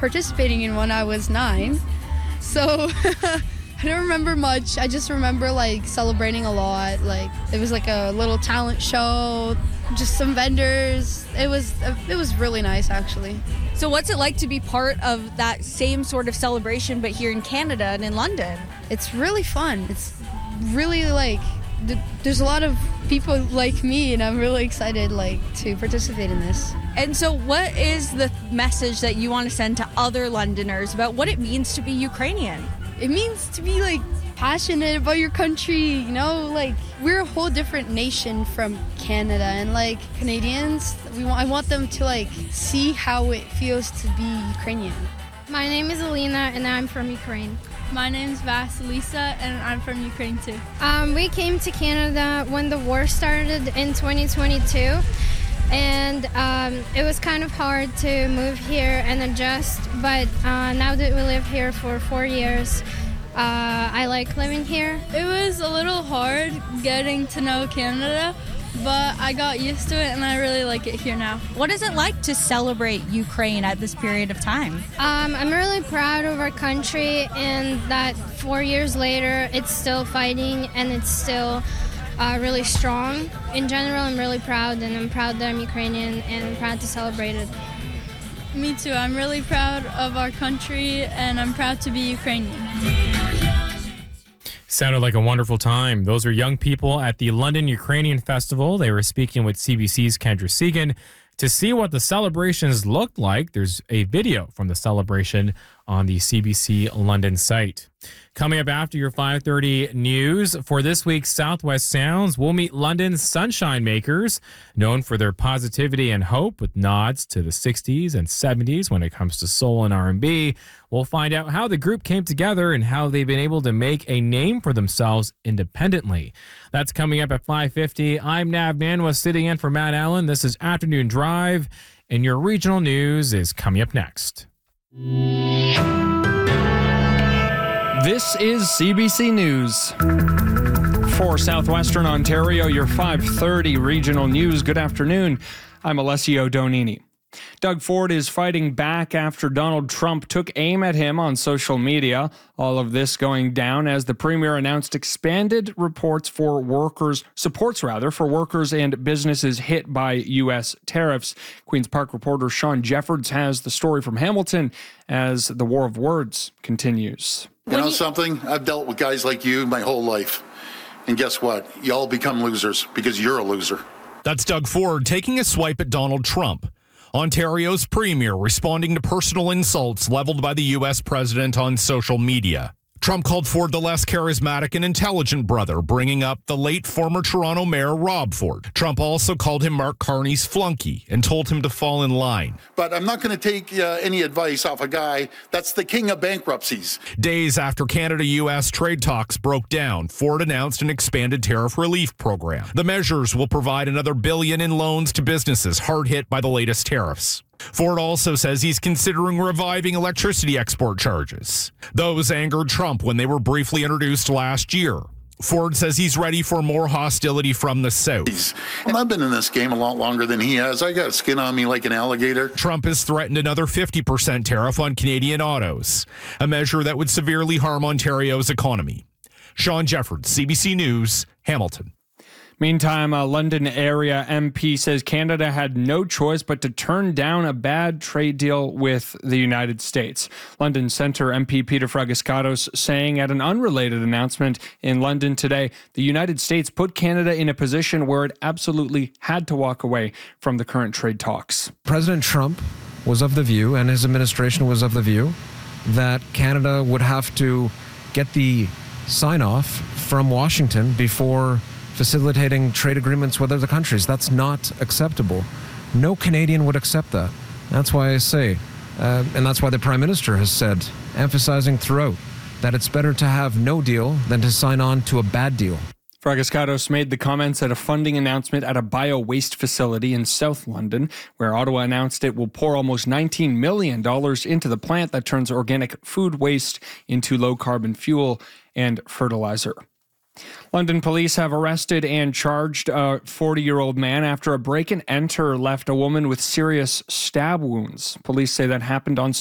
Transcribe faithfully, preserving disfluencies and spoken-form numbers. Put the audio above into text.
participating in when I was nine. So I don't remember much. I just remember like celebrating a lot. Like it was like a little talent show, just some vendors. It was it was really nice actually. So what's it like to be part of that same sort of celebration but here in Canada and in London? It's really fun. It's really like th- there's a lot of people like me, and I'm really excited like to participate in this. And so what is the message that you want to send to other Londoners about what it means to be Ukrainian? It means to be like passionate about your country, you know, like we're a whole different nation from Canada, and like Canadians, we want I want them to like see how it feels to be Ukrainian. My name is Alina and I'm from Ukraine. My name's Vasilisa and I'm from Ukraine too. Um, we came to Canada when the war started in twenty twenty-two, and um, it was kind of hard to move here and adjust, but uh, now that we live here for four years, uh, I like living here. It was a little hard getting to know Canada, but I got used to it and I really like it here now. What is it like to celebrate Ukraine at this period of time? Um, I'm really proud of our country, and that four years later, it's still fighting and it's still uh, really strong. In general, I'm really proud, and I'm proud that I'm Ukrainian, and I'm proud to celebrate it. Me too. I'm really proud of our country and I'm proud to be Ukrainian. Sounded like a wonderful time. Those are young people at the London Ukrainian Festival. They were speaking with C B C's Kendra Segan. To see what the celebrations looked like, there's a video from the celebration on the C B C London site. Coming up after your five thirty news, for this week's Southwest Sounds, we'll meet London's Sunshine Makers, known for their positivity and hope with nods to the sixties and seventies when it comes to soul and R and B. We'll find out how the group came together and how they've been able to make a name for themselves independently. That's coming up at five fifty. I'm Nav Nanwa, sitting in for Matt Allen. This is Afternoon Drive, and your regional news is coming up next. This is C B C News. For Southwestern Ontario, your five thirty regional news. Good afternoon. I'm Alessio Donini. Doug Ford is fighting back after Donald Trump took aim at him on social media. All of this going down as the premier announced expanded reports for workers, supports rather, for workers and businesses hit by U S tariffs. Queen's Park reporter Sean Jeffords has the story from Hamilton as the war of words continues. You know something? I've dealt with guys like you my whole life. And guess what? You all become losers because you're a loser. That's Doug Ford taking a swipe at Donald Trump. Ontario's premier responding to personal insults leveled by the U S president on social media. Trump called Ford the less charismatic and intelligent brother, bringing up the late former Toronto mayor Rob Ford. Trump also called him Mark Carney's flunky and told him to fall in line. But I'm not going to take uh, any advice off a guy that's the king of bankruptcies. Days after Canada-U S trade talks broke down, Ford announced an expanded tariff relief program. The measures will provide another billion in loans to businesses hard hit by the latest tariffs. Ford also says he's considering reviving electricity export charges. Those angered Trump when they were briefly introduced last year. Ford says he's ready for more hostility from the South. And I've been in this game a lot longer than he has. I got skin on me like an alligator. Trump has threatened another fifty percent tariff on Canadian autos, a measure that would severely harm Ontario's economy. Sean Jeffords, C B C News, Hamilton. Meantime, a London area M P says Canada had no choice but to turn down a bad trade deal with the United States. London Centre M P Peter Fragiskatos saying at an unrelated announcement in London today, the United States put Canada in a position where it absolutely had to walk away from the current trade talks. President Trump was of the view, and his administration was of the view, that Canada would have to get the sign-off from Washington before facilitating trade agreements with other countries. That's not acceptable. No Canadian would accept that. That's why I say, uh, and that's why the Prime Minister has said, emphasizing throughout, that it's better to have no deal than to sign on to a bad deal. Fragiskatos made the comments at a funding announcement at a bio-waste facility in South London, where Ottawa announced it will pour almost nineteen million dollars into the plant that turns organic food waste into low-carbon fuel and fertilizer. London police have arrested and charged a forty-year-old man after a break-and-enter left a woman with serious stab wounds. Police say that happened on